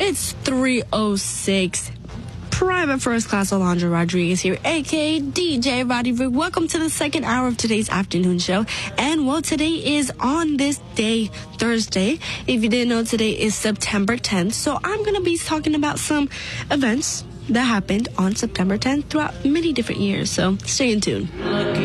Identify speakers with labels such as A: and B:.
A: It's 3:06. Private First Class Alondra Rodriguez here, a.k.a. DJ Roddy Rick. Welcome to the second hour of today's afternoon show. And, well, today is on this day, Thursday. If you didn't know, today is September 10th. So I'm going to be talking about some events that happened on September 10th throughout many different years. So stay in tune.